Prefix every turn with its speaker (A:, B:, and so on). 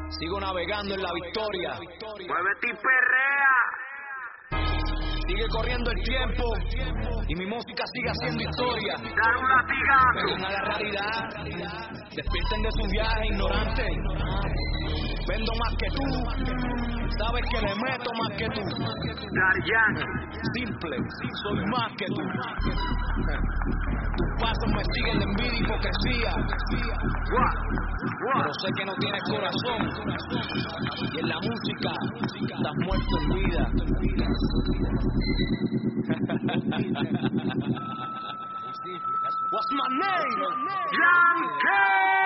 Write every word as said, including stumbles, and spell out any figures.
A: Sigo navegando en la victoria.
B: Muévete y perrea.
A: Sigue corriendo el tiempo y mi música sigue haciendo historia.
B: Dar un latigazo.
A: Vengan a la realidad, despierten de su viaje ignorante. Vendo más que tú, sabes que le meto más que tú.
B: Daryan.
A: Simple, soy más que tú. Tus pasos me siguen de envidia y hipocresía. Pero sé que no tienes corazón. Y en la música estás muerto en vida. What's my name?
B: Yankee.